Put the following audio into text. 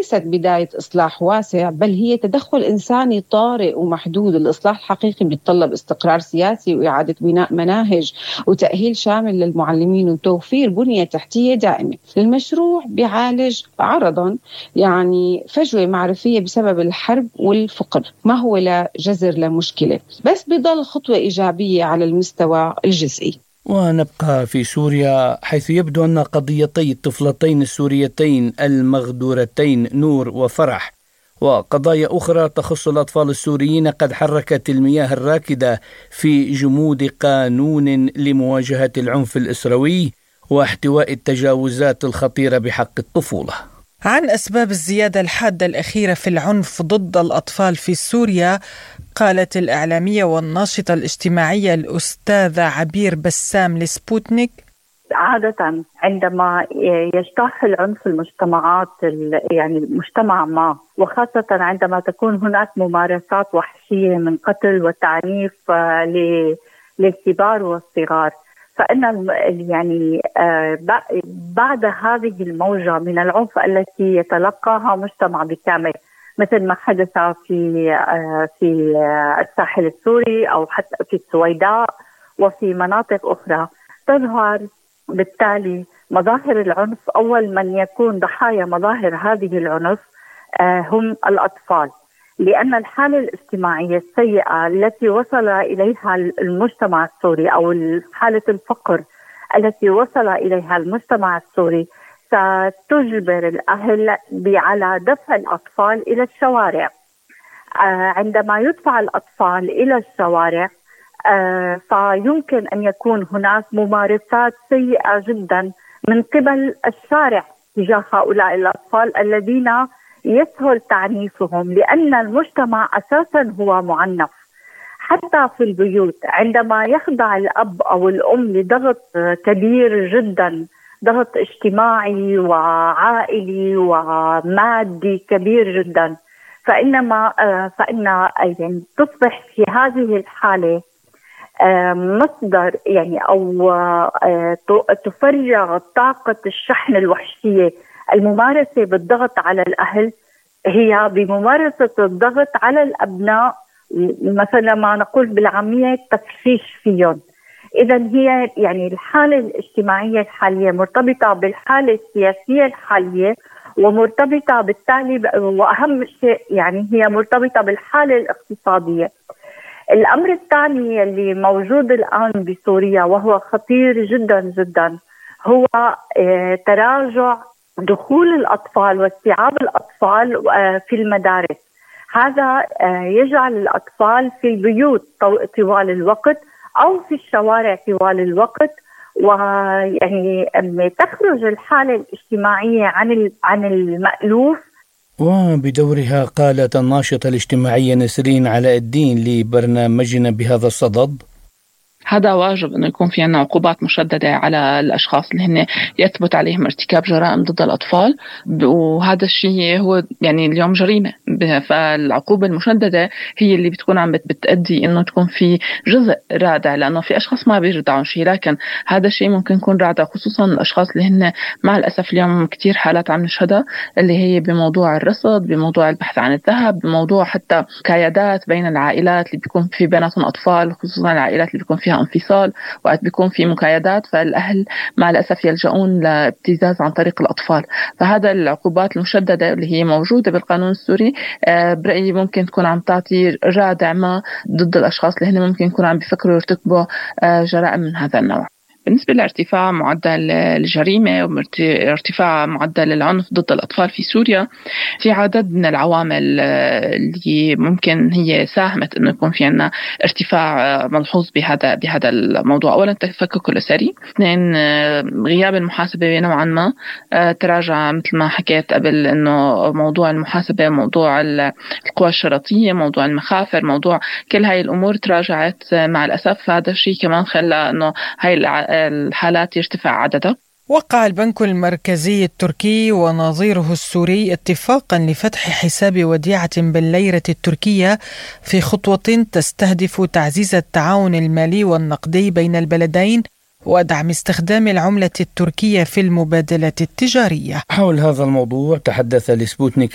ليست بداية إصلاح واسع، بل هي تدخل إنساني طارئ ومحدود. الإصلاح الحقيقي بيتطلب استقرار سياسي وإعادة بناء مناهج وتأهيل شامل للمعلمين وتوفير بنية تحتية دائمة. المشروع بيعالج عرضا يعني فجوة معرفية بسبب الحرب والفقر، ما هو لا جذر لمشكلة، بس بيضل خطوة إيجابية على المستوى الجزئي. ونبقى في سوريا، حيث يبدو أن قضيتي الطفلتين السوريتين المغدورتين نور وفرح وقضايا أخرى تخص الأطفال السوريين قد حركت المياه الراكدة في جمود قانون لمواجهة العنف الأسروي واحتواء التجاوزات الخطيرة بحق الطفولة. عن أسباب الزيادة الحادة الأخيرة في العنف ضد الأطفال في سوريا قالت الإعلامية والناشطة الاجتماعية الأستاذة عبير بسام لسبوتنيك: عادة عندما يجتاح العنف في المجتمعات، يعني المجتمع ما، وخاصة عندما تكون هناك ممارسات وحشية من قتل وتعنيف للكبار والصغار، فإن يعني بعد هذه الموجة من العنف التي يتلقاها مجتمع بكامل، مثل ما حدث في الساحل السوري أو حتى في السويداء وفي مناطق أخرى، تظهر بالتالي مظاهر العنف. أول من يكون ضحايا مظاهر هذه العنف هم الأطفال، لأن الحالة الاجتماعية السيئة التي وصل إليها المجتمع السوري أو حالة الفقر التي وصل إليها المجتمع السوري ستجبر الأهل على دفع الأطفال إلى الشوارع. عندما يدفع الأطفال إلى الشوارع فيمكن أن يكون هناك ممارسات سيئة جدا من قبل الشارع تجاه هؤلاء الأطفال الذين يسهل تعنيفهم، لأن المجتمع أساسا هو معنف. حتى في البيوت عندما يخضع الأب أو الأم لضغط كبير جدا، ضغط اجتماعي وعائلي ومادي كبير جدا، فإن يعني تصبح في هذه الحالة مصدر يعني أو تفرغ طاقة الشحن الوحشية. الممارسة بالضغط على الأهل هي بممارسة الضغط على الأبناء، مثلا ما نقول بالعامية تفشيش فيهم. إذا هي يعني الحالة الاجتماعية الحالية مرتبطة بالحالة السياسية الحالية، ومرتبطة بالتالي وأهم شيء يعني هي مرتبطة بالحالة الاقتصادية. الأمر الثاني اللي موجود الآن بسوريا وهو خطير جدا جدا هو تراجع دخول الأطفال واستيعاب الأطفال في المدارس. هذا يجعل الأطفال في البيوت طوال الوقت أو في الشوارع طوال الوقت، ويعني تخرج الحالة الاجتماعية عن المألوف. وبدورها قالت الناشطة الاجتماعية نسرين علاء الدين لبرنامجنا بهذا الصدد: هذا واجب أنه يكون في عنا عقوبات مشددة على الأشخاص اللي هن يثبت عليهم ارتكاب جرائم ضد الأطفال، وهذا الشيء هو يعني اليوم جريمة. فالعقوبة المشددة هي اللي بتكون عم بتأدي أنه تكون في جزء رادع، لأنه في أشخاص ما بيردعون شيء، لكن هذا الشيء ممكن يكون رادع، خصوصا الأشخاص اللي هن مع الأسف اليوم كتير حالات عم نشهدها، اللي هي بموضوع الرصد، بموضوع البحث عن الذهب، بموضوع حتى كيادات بين العائلات اللي بيكون في بيناتهم أطفال، خصوصا العائلات اللي بيكون فيها انفصال وقت بيكون في مكايدات، فالأهل مع الأسف يلجؤون لابتزاز عن طريق الأطفال. فهذا العقوبات المشددة اللي هي موجودة بالقانون السوري برأيي ممكن تكون عم تعطي رادع ما ضد الأشخاص اللي هن ممكن يكونوا عم بيفكروا يرتكبوا جرائم من هذا النوع. بالنسبة لارتفاع معدل الجريمة وارتفاع معدل العنف ضد الأطفال في سوريا، في عدد من العوامل اللي ممكن هي ساهمت أنه يكون في عنا ارتفاع ملحوظ بهذا الموضوع. أولا التفكك الأسري، اثنين غياب المحاسبة نوعا ما، تراجع مثل ما حكيت قبل أنه موضوع المحاسبة، موضوع القوى الشرطية، موضوع المخافر، موضوع كل هاي الأمور تراجعت مع الأسف. هذا الشيء كمان خلى أنه هاي الحالات يرتفع عددها. وقع البنك المركزي التركي ونظيره السوري اتفاقا لفتح حساب وديعة بالليرة التركية في خطوة تستهدف تعزيز التعاون المالي والنقدي بين البلدين ودعم استخدام العملة التركية في المبادلات التجارية. حول هذا الموضوع تحدث لسبوتنيك